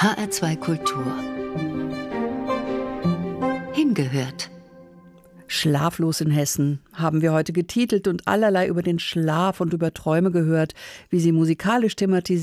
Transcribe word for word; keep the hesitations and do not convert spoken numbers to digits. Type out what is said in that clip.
H R zwei Kultur. Hingehört. Schlaflos in Hessen haben wir heute getitelt und allerlei über den Schlaf und über Träume gehört, wie sie musikalisch thematisiert